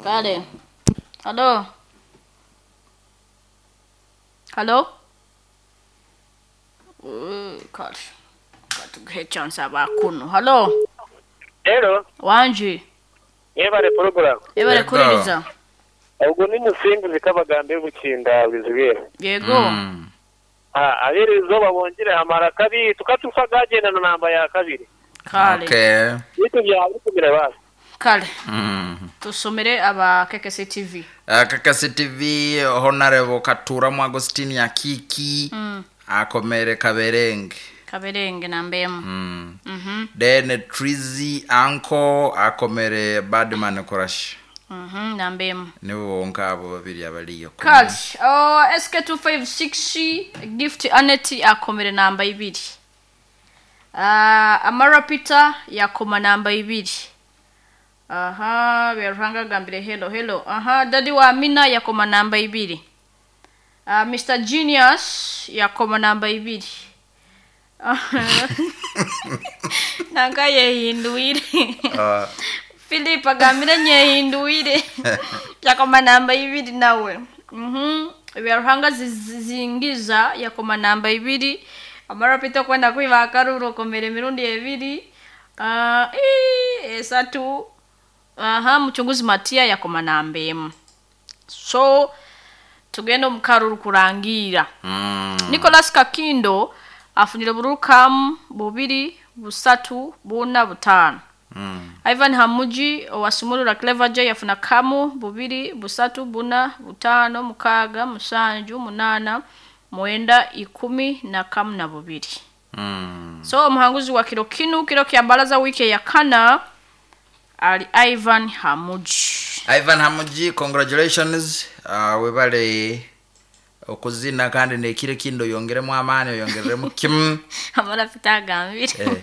Kale. Hello. Hello. Kale. Katuhe chance abakuno. Hello. Hello. Wanji. Yebare program. Yebare kuririza. Ubwo ni musingi kabagambe bukinda wizibere. Yego. Abiri zo babongere amara kabiri tukatufa gagenda na namba ya kabiri. Kale. Okay. Bitu bya kugira basi. Kale. Tusomere aba KKC TV. KKC TV Honorable Katura mu Agostini ya Kiki. Akomere Kaberenge na mbemu. Then Trizi Anko akomere Badman Korash. Na mbemu. Nibo wonka abo babiri abaliyo. Kale. SK2560 gift Aneti akomere namba 2. Amara Peter yakoma namba 2. Berhanga gambire hello. Daddy wa Amina yakoma namba 2. Mr Genius yakoma namba 2. Nanga yehinduire. Philip agambire nyehinduire. Yakoma namba 2 nawe. Berhanga zingiza yakoma namba 2. Amara Peter kwenda kwiba akaruro komere mirundi 2. Esatu. Mchunguzi Matia yakoma namba 1. So tugenda mukaruru kurangira. Nicholas Kakindo afunire burukam 2 3 4 5. Ivan Hamuji wasumulura Clever J afuna kamu 2 3 4 5 mukaga musanju 8 mwenda 10 na kamu na 2. So umuhanguzi wa kilo kya baraza wiki ya kana ali Ivan Hamuji, congratulations. Webale okuzina kandi ne kire kindo yongeremo amani yongeremo kim. Amara pitagambire.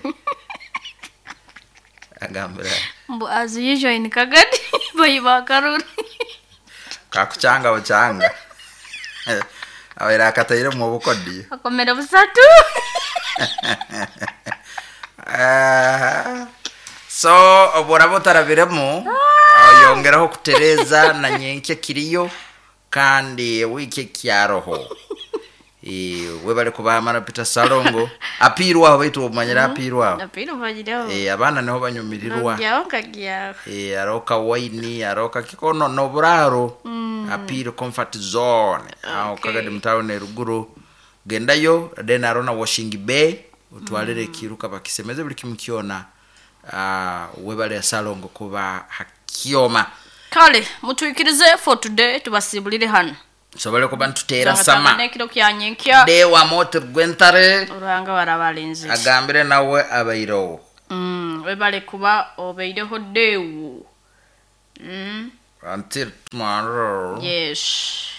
Agambira. Mbo as usual in kagadi bayiba karuri. Kakuchanga ochanga. Awera akatayire mu bukodi. Akomera busatu. So obora tarabiremo yongeraho kutereza na nyenke kiriyo kandi wike kyaroho webale kuba Amara Peter Salongo apirwa aho bitu omanyira apirwa abana neho banyumirirwa aroka wine aroka kikono no buraro apiro comfort zone aho kagadi mtaone ruguru gendayo then arona washing bay utwalere kiruka bakisemeze buli kimukiona webale Salongo kuba hakioma. Kale mutuikirize for today tubasibulire hano sobale kuba ntutera sama nekiro kyanyenkya de wa moto gwentare uranga barabalenze agambire nawe abayiro webale kuba obeireho dewu until tomorrow. Yes.